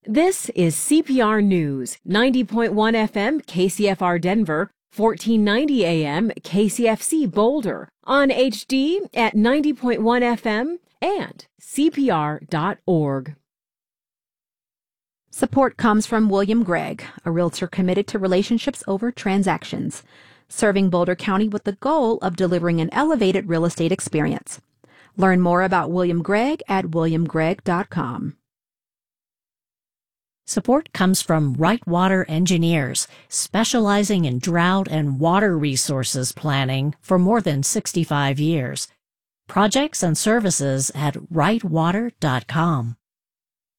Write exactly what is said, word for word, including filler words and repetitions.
This is C P R News, ninety point one F M K C F R Denver, fourteen ninety A M K C F C Boulder, on H D at ninety point one F M and C P R dot org. Support comes from William Gregg, a realtor committed to relationships over transactions, serving Boulder County with the goal of delivering an elevated real estate experience. Learn more about William Gregg at william gregg dot com. Support comes from Right Water Engineers, specializing in drought and water resources planning for more than sixty-five years. Projects and services at right water dot com.